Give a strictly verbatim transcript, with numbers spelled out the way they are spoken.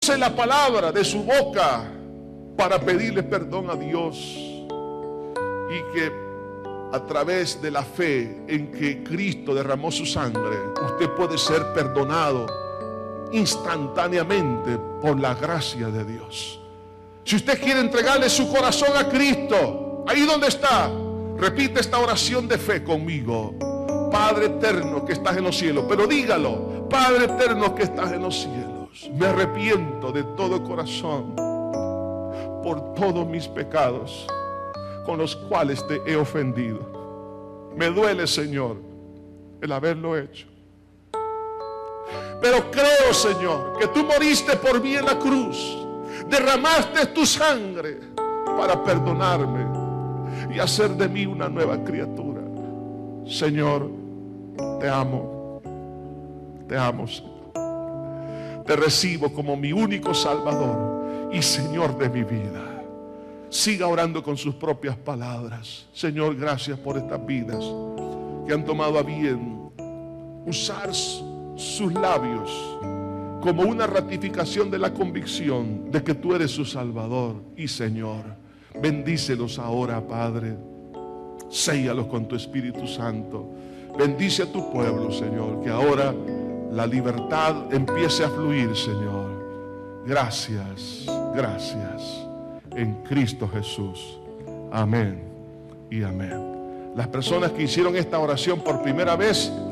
use la palabra de su boca para pedirle perdón a Dios, y que a través de la fe en que Cristo derramó su sangre, usted puede ser perdonado instantáneamente por la gracia de Dios. Si usted quiere entregarle su corazón a Cristo, ahí donde está, repite esta oración de fe conmigo. Padre eterno que estás en los cielos, pero dígalo: Padre eterno que estás en los cielos, me arrepiento de todo corazón por todos mis pecados con los cuales te he ofendido. Me duele, Señor, el haberlo hecho, pero creo, Señor, que tú moriste por mí en la cruz, derramaste tu sangre para perdonarme y hacer de mí una nueva criatura. Señor, te amo, te amo, Señor. Te recibo como mi único Salvador y Señor de mi vida. Siga orando con sus propias palabras. Señor, gracias por estas vidas que han tomado a bien usar sus labios como una ratificación de la convicción de que tú eres su Salvador y Señor. Bendícelos ahora, Padre. Séllalos con tu Espíritu Santo. Bendice a tu pueblo, Señor, que ahora la libertad empiece a fluir, Señor. Gracias, gracias. En Cristo Jesús. Amén y amén. Las personas que hicieron esta oración por primera vez,